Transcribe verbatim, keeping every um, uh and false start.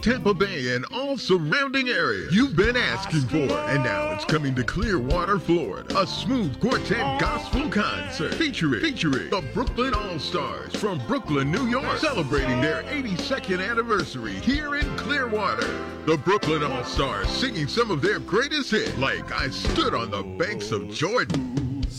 Tampa Bay and all surrounding areas. You've been asking for, and now it's coming to Clearwater, Florida. A smooth quartet gospel concert featuring, featuring the Brooklyn All-Stars from Brooklyn, New York, celebrating their eighty-second anniversary here in Clearwater. The Brooklyn All-Stars singing some of their greatest hits, like I Stood on the Banks of Jordan.